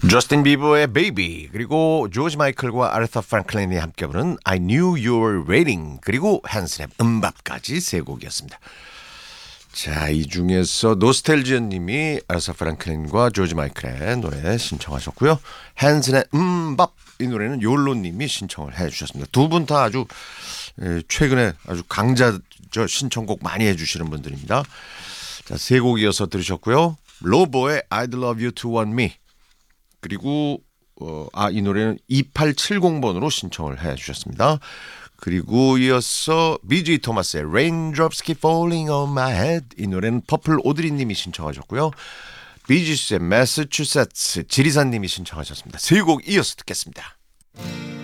저스틴 비버의 Baby, 그리고 조지 마이클과 아레사 프랭클린이 함께 부른 I Knew You Were Waiting, 그리고 한스랩 음밥까지 세 곡이었습니다. 자, 이 중에서 노스텔지언님이 아레사 프랭클린과 조지 마이클의 노래 신청하셨고요. 한스랩 음밥, 이 노래는 욜로님이 신청을 해주셨습니다. 두 분 다 아주 최근에 아주 강자 신청곡 많이 해주시는 분들입니다. 자, 세 곡 이어서 들으셨고요. 로보의 I'd Love You to Want Me, 그리고 이 노래는 2870번으로 신청을 해주셨습니다. 그리고 이어서 BG 토마스의 Raindrops Keep Falling on My Head, 이 노래는 퍼플 오드리님이 신청하셨고요. 비지스의 Massachusetts 지리산님이 신청하셨습니다. 세 곡 이어서 듣겠습니다.